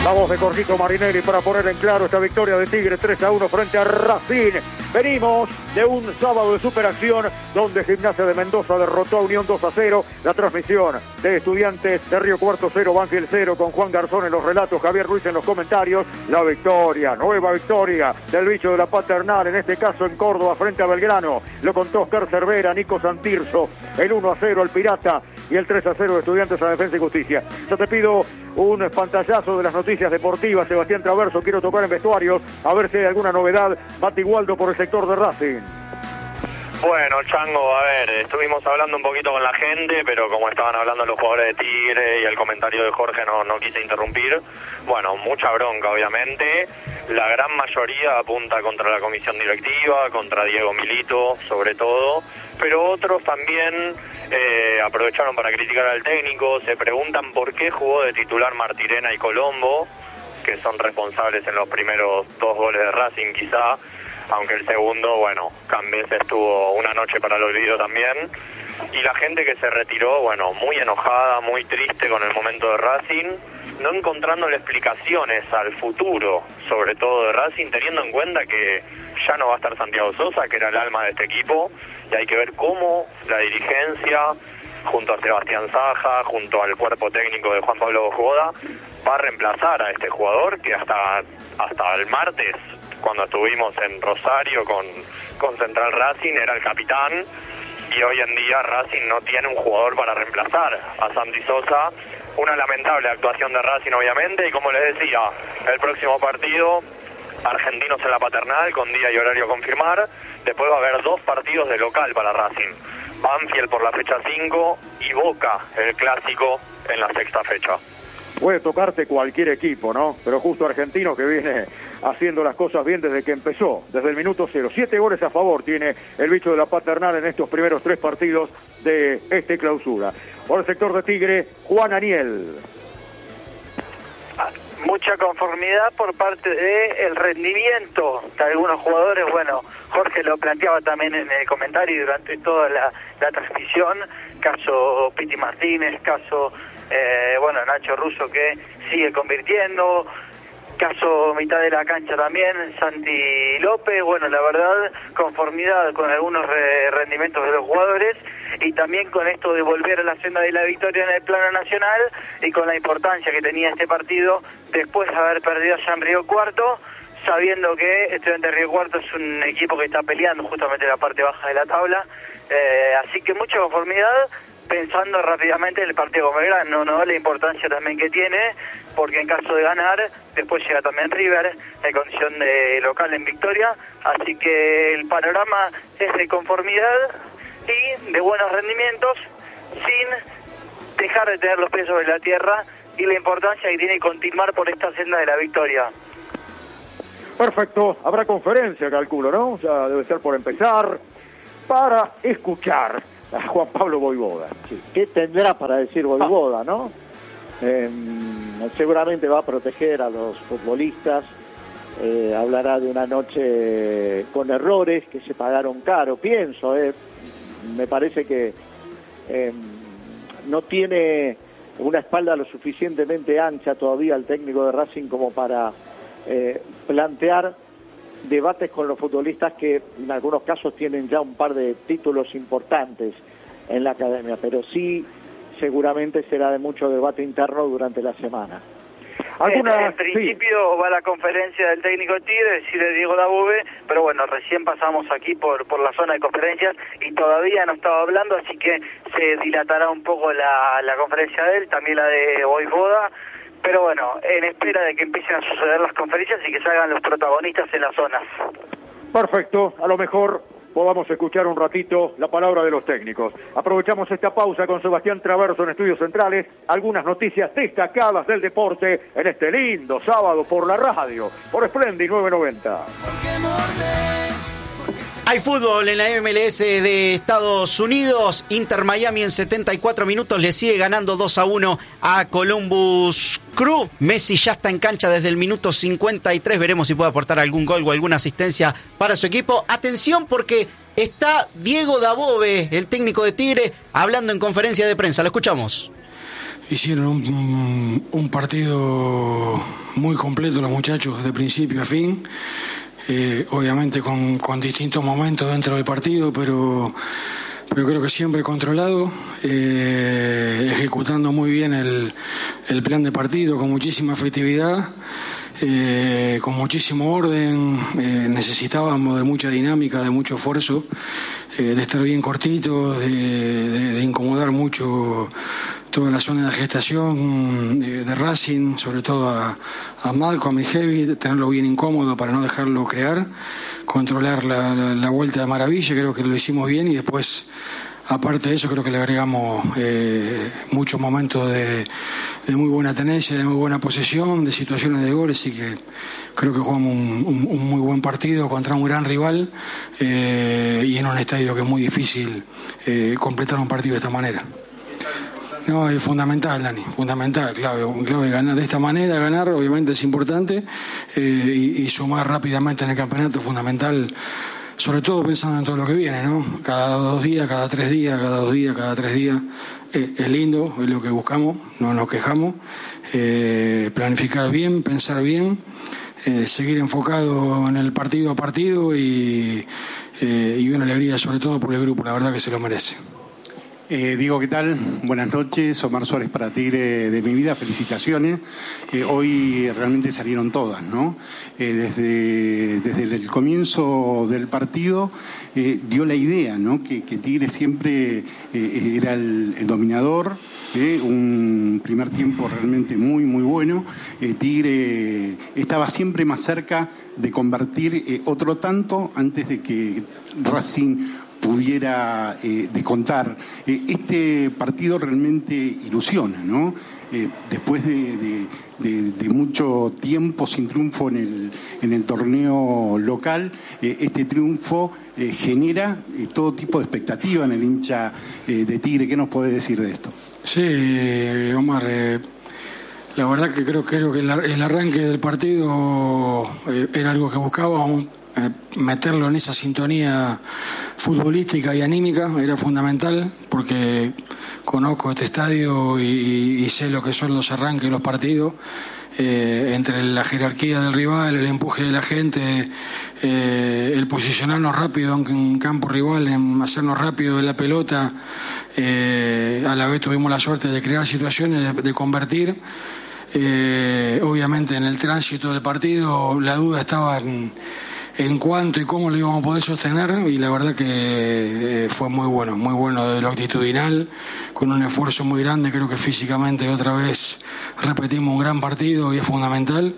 La voz de Jorgito Marinelli para poner en claro esta victoria de Tigre 3-1 frente a Racing. Venimos de un sábado de superacción donde Gimnasia de Mendoza derrotó a Unión 2-0. La transmisión de Estudiantes de Río Cuarto 0, Banfield 0, con Juan Garzón en los relatos, Javier Ruiz en los comentarios. La victoria, nueva victoria del bicho de la Paternal, en este caso en Córdoba frente a Belgrano. Lo contó Oscar Cervera, Nico Santirso, el 1-0 al Pirata y el 3-0 de Estudiantes a Defensa y Justicia. Yo te pido un pantallazo de las noticias deportivas. Sebastián Traverso, quiero tocar en vestuarios a ver si hay alguna novedad. Mati Waldo por el sector de Racing. Bueno, Chango, a ver, estuvimos hablando un poquito con la gente, pero como estaban hablando los jugadores de Tigre y el comentario de Jorge no quise interrumpir. Bueno, mucha bronca obviamente, la gran mayoría apunta contra la comisión directiva, contra Diego Milito sobre todo, pero otros también aprovecharon para criticar al técnico, se preguntan por qué jugó de titular Martirena y Colombo, que son responsables en los primeros 2 goles de Racing quizá, aunque el segundo, bueno, Cambés estuvo una noche para el olvido también. Y la gente que se retiró, bueno, muy enojada, muy triste con el momento de Racing, no encontrándole explicaciones al futuro, sobre todo de Racing, teniendo en cuenta que ya no va a estar Santiago Sosa, que era el alma de este equipo, y hay que ver cómo la dirigencia, junto a Sebastián Saja, junto al cuerpo técnico de Juan Pablo Bojoda, va a reemplazar a este jugador que hasta el martes, cuando estuvimos en Rosario con Central Racing, era el capitán, y hoy en día Racing no tiene un jugador para reemplazar a Santi Sosa. Una lamentable actuación de Racing obviamente, y como les decía, el próximo partido, Argentinos en la Paternal, con día y horario a confirmar. Después va a haber 2 partidos de local para Racing, Banfield por la fecha 5 y Boca, el clásico, en la 6ª fecha. Puede tocarte cualquier equipo, ¿no? Pero justo Argentino, que viene haciendo las cosas bien desde que empezó, desde el minuto 0. 7 goles a favor tiene el bicho de la Paternal en estos primeros 3 partidos de este clausura. Por el sector de Tigre, Juan Aniel. Mucha conformidad por parte del rendimiento de algunos jugadores. Bueno, Jorge lo planteaba también en el comentario y durante toda la transmisión. Caso Piti Martínez, caso Nacho Russo, que sigue convirtiendo, caso mitad de la cancha también, Santi López. Bueno, la verdad, conformidad con algunos rendimientos de los jugadores y también con esto de volver a la senda de la victoria en el plano nacional y con la importancia que tenía este partido después de haber perdido allá en Río Cuarto, sabiendo que Estudiantes de Río Cuarto es un equipo que está peleando justamente la parte baja de la tabla, así que mucha conformidad, pensando rápidamente en el partido con Belgrano, ¿no? La importancia también que tiene, porque en caso de ganar, después llega también River, en condición de local en victoria, así que el panorama es de conformidad y de buenos rendimientos, sin dejar de tener los pies sobre la tierra y la importancia que tiene continuar por esta senda de la victoria. Perfecto, habrá conferencia, calculo, ¿no? Ya debe ser por empezar, para escuchar a Juan Pablo Voivoda. Sí. ¿Qué tendrá para decir Voivoda, no? Seguramente va a proteger a los futbolistas, hablará de una noche con errores que se pagaron caro, pienso, me parece que no tiene una espalda lo suficientemente ancha todavía el técnico de Racing como para plantear debates con los futbolistas que en algunos casos tienen ya un par de títulos importantes en la academia, pero sí seguramente será de mucho debate interno durante la semana. En principio va la conferencia del técnico de Tigre, decide Diego Dabove, pero bueno, recién pasamos aquí por la zona de conferencias y todavía no estaba hablando, así que se dilatará un poco la conferencia de él, también la de Voivoda, pero bueno, en espera de que empiecen a suceder las conferencias y que salgan los protagonistas en las zonas. Perfecto, a lo mejor podamos escuchar un ratito la palabra de los técnicos. Aprovechamos esta pausa con Sebastián Traverso en Estudios Centrales, algunas noticias destacadas del deporte en este lindo sábado por la radio, por Splendid 990. Hay fútbol en la MLS de Estados Unidos. Inter Miami en 74 minutos le sigue ganando 2-1 a Columbus Crew. Messi ya está en cancha desde el minuto 53. Veremos si puede aportar algún gol o alguna asistencia para su equipo. Atención porque está Diego Dabove, el técnico de Tigre, hablando en conferencia de prensa. Lo escuchamos. hicieron un partido muy completo los muchachos de principio a fin, obviamente con distintos momentos dentro del partido, pero creo que siempre controlado, ejecutando muy bien el plan de partido con muchísima efectividad, con muchísimo orden. Necesitábamos de mucha dinámica, de mucho esfuerzo, de estar bien cortitos, de incomodar mucho toda la zona de gestación de Racing, sobre todo a Malcolm y Heavy, tenerlo bien incómodo para no dejarlo crear, controlar la vuelta de maravilla. Creo que lo hicimos bien, y después, aparte de eso, creo que le agregamos muchos momentos de muy buena tenencia, de muy buena posesión, de situaciones de goles, así que creo que jugamos un muy buen partido contra un gran rival, y en un estadio que es muy difícil completar un partido de esta manera. No, es fundamental, Dani, fundamental, clave ganar de esta manera. Ganar obviamente es importante, y sumar rápidamente en el campeonato es fundamental, sobre todo pensando en todo lo que viene, ¿no? Cada 2 días, cada 3 días, cada 2 días, cada 3 días, es lindo, es lo que buscamos, no nos quejamos. Planificar bien, pensar bien, seguir enfocado en el partido a partido, y una alegría sobre todo por el grupo, la verdad que se lo merece. Diego, ¿qué tal? Buenas noches. Omar Suárez para Tigre de mi vida. Felicitaciones. Hoy realmente salieron todas, ¿no? Desde el comienzo del partido dio la idea, ¿no? Que Tigre siempre era el dominador. Un primer tiempo realmente muy, muy bueno. Tigre estaba siempre más cerca de convertir otro tanto antes de que Racing pudiera descontar. Este partido realmente ilusiona, ¿no? Después de mucho tiempo sin triunfo en el torneo local, este triunfo genera todo tipo de expectativa en el hincha de Tigre. ¿Qué nos podés decir de esto? Sí, Omar, la verdad que creo que el arranque del partido era algo que buscábamos. Meterlo en esa sintonía futbolística y anímica era fundamental, porque conozco este estadio y sé lo que son los arranques de los partidos, entre la jerarquía del rival, el empuje de la gente, el posicionarnos rápido en campo rival, en hacernos rápido en la pelota. A la vez tuvimos la suerte de crear situaciones, de convertir. Obviamente en el tránsito del partido la duda estaba en cuánto y cómo lo íbamos a poder sostener, y la verdad que fue muy bueno de lo actitudinal, con un esfuerzo muy grande. Creo que físicamente otra vez repetimos un gran partido, y es fundamental.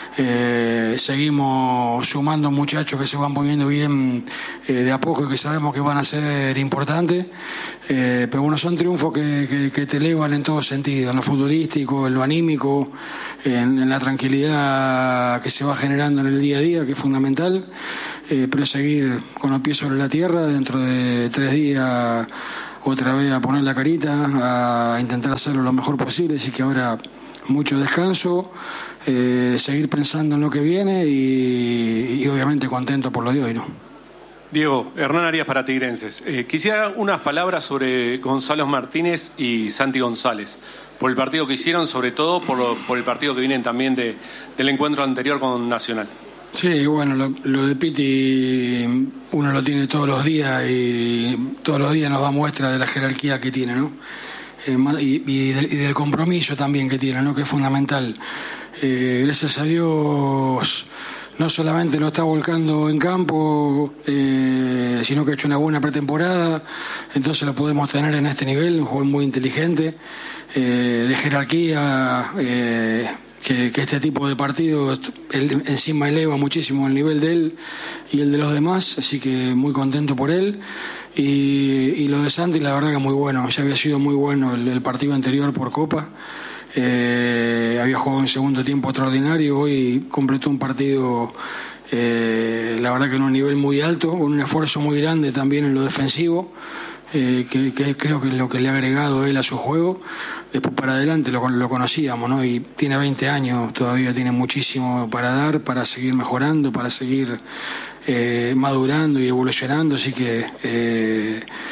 Seguimos sumando muchachos que se van poniendo bien de a poco, y que sabemos que van a ser importantes, pero bueno, son triunfos que te elevan en todo sentido, en lo futbolístico, en lo anímico, en la tranquilidad que se va generando en el día a día, que es fundamental. Pero seguir con los pies sobre la tierra, dentro de 3 días otra vez a poner la carita, a intentar hacerlo lo mejor posible. Así que ahora mucho descanso, seguir pensando en lo que viene, y obviamente contento por lo de hoy, ¿no? Diego, Hernán Arias para Tigrenses. Quisiera unas palabras sobre Gonzalo Martínez y Santi González, por el partido que hicieron, sobre todo por el partido que vienen también del encuentro anterior con Nacional. Sí, bueno, lo de Piti uno lo tiene todos los días, y todos los días nos da muestra de la jerarquía que tiene, ¿no? Y del compromiso también que tiene, ¿no? Que es fundamental. Gracias a Dios no solamente lo está volcando en campo, sino que ha hecho una buena pretemporada, entonces lo podemos tener en este nivel, un jugador muy inteligente, de jerarquía, que este tipo de partidos encima eleva muchísimo el nivel de él y el de los demás, así que muy contento por él. Y lo de Santi, la verdad que muy bueno, ya había sido muy bueno el partido anterior por Copa. Había jugado en segundo tiempo extraordinario, hoy completó un partido la verdad que en un nivel muy alto, con un esfuerzo muy grande también en lo defensivo, que creo que es lo que le ha agregado él a su juego. Después para adelante lo conocíamos, ¿no? Y tiene 20 años, todavía tiene muchísimo para dar, para seguir mejorando, para seguir madurando y evolucionando, así que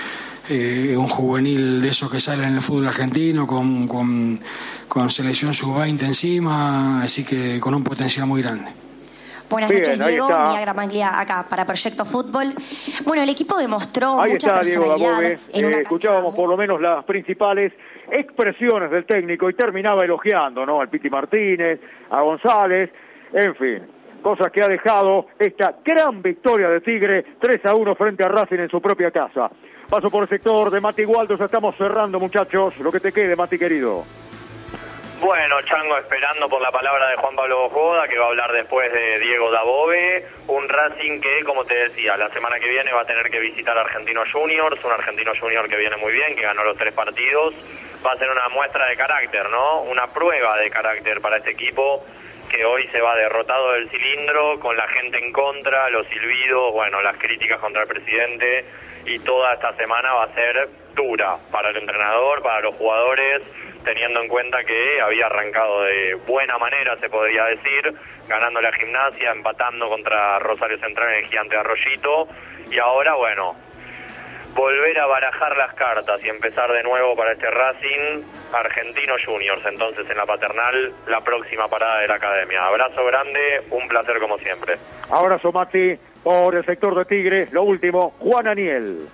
un juvenil de esos que salen en el fútbol argentino, con selección sub-20 encima, así que con un potencial muy grande. Buenas noches, Diego. Mía Gramaglia acá para Proyecto Fútbol. Bueno, el equipo demostró mucha personalidad en una escuchábamos por lo menos las principales expresiones del técnico y terminaba elogiando, ¿no?, al Piti Martínez, a González, en fin, cosas que ha dejado esta gran victoria de Tigre 3-1 frente a Racing en su propia casa. Paso por el sector de Mati Waldo, ya estamos cerrando, muchachos, lo que te quede, Mati querido. Bueno, Chango, esperando por la palabra de Juan Pablo Bojoda, que va a hablar después de Diego Dabove, un Racing que, como te decía, la semana que viene va a tener que visitar a Argentinos Juniors, un Argentinos Juniors que viene muy bien, que ganó los 3 partidos, va a ser una muestra de carácter, ¿no? Una prueba de carácter para este equipo, que hoy se va derrotado del cilindro, con la gente en contra, los silbidos, bueno, las críticas contra el presidente, y toda esta semana va a ser dura para el entrenador, para los jugadores, teniendo en cuenta que había arrancado de buena manera, se podría decir, ganando la Gimnasia, empatando contra Rosario Central en el Gigante de Arroyito, y ahora, bueno, volver a barajar las cartas y empezar de nuevo para este Racing, Argentinos Juniors, entonces en la Paternal, la próxima parada de la academia. Abrazo grande, un placer como siempre. Abrazo, Mati, por el sector de Tigre. Lo último, Juan Aniel.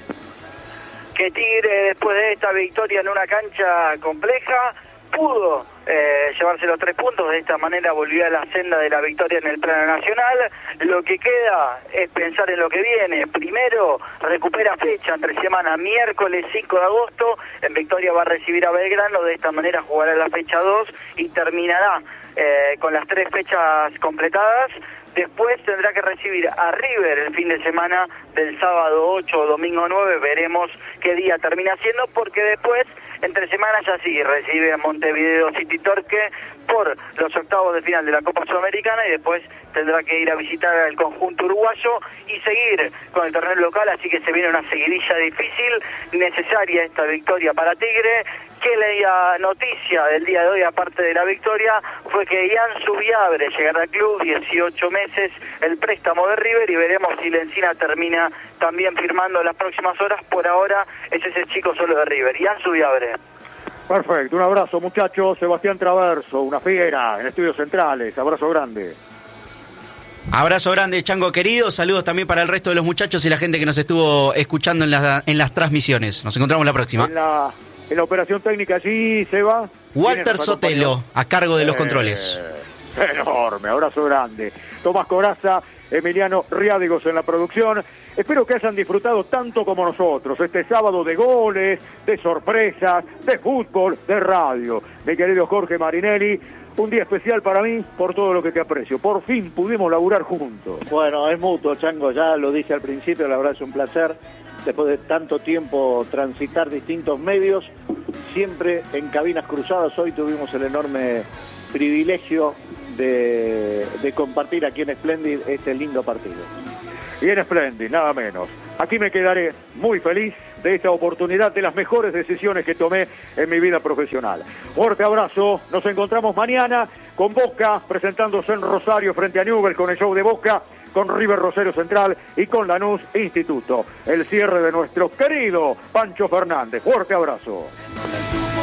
Que Tigre, después de esta victoria en una cancha compleja, pudo llevarse los 3 puntos. De esta manera volvió a la senda de la victoria en el plano nacional. Lo que queda es pensar en lo que viene. Primero, recupera fecha entre semana, miércoles 5 de agosto. En Victoria va a recibir a Belgrano. De esta manera jugará la fecha 2 y terminará con las 3 fechas completadas. Después tendrá que recibir a River el fin de semana del sábado 8 o domingo 9. Veremos qué día termina siendo, porque después, entre semanas, ya sí, recibe a Montevideo City Torque por los octavos de final de la Copa Sudamericana, y después tendrá que ir a visitar al conjunto uruguayo y seguir con el torneo local, así que se viene una seguidilla difícil, necesaria esta victoria para Tigre. Que la noticia del día de hoy, aparte de la victoria, fue que Ian Subiabre llegará al club, 18 meses, el préstamo de River, y veremos si Lencina termina también firmando en las próximas horas. Por ahora es ese chico solo de River, Ian Subiabre. Perfecto, un abrazo, muchachos. Sebastián Traverso, una fiera en Estudios Centrales, abrazo grande. Abrazo grande, Chango querido, saludos también para el resto de los muchachos y la gente que nos estuvo escuchando en las transmisiones. Nos encontramos la próxima. En la operación técnica allí, Seba. Walter Sotelo, a cargo de los controles. Enorme, abrazo grande. Tomás Corazza, Emiliano Riádigos en la producción. Espero que hayan disfrutado tanto como nosotros este sábado de goles, de sorpresas, de fútbol, de radio. Mi querido Jorge Marinelli, un día especial para mí por todo lo que te aprecio. Por fin pudimos laburar juntos. Bueno, es mutuo, Chango, ya lo dije al principio, la verdad es un placer. Después de tanto tiempo transitar distintos medios, siempre en cabinas cruzadas. Hoy tuvimos el enorme privilegio de compartir aquí en Splendid este lindo partido. Y en Splendid, nada menos. Aquí me quedaré muy feliz de esta oportunidad, de las mejores decisiones que tomé en mi vida profesional. Fuerte abrazo, nos encontramos mañana con Boca, presentándose en Rosario frente a Newell's con el show de Boca, con River Rosario Central y con Lanús Instituto. El cierre de nuestro querido Pancho Fernández. Fuerte abrazo.